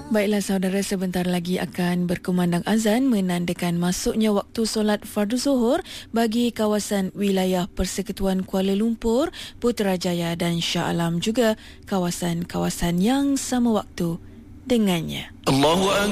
Baiklah saudara, sebentar lagi akan berkumandang azan menandakan masuknya waktu solat fardu zuhur bagi kawasan wilayah Persekutuan Kuala Lumpur, Putrajaya dan Shah Alam, juga kawasan-kawasan yang sama waktu dengannya.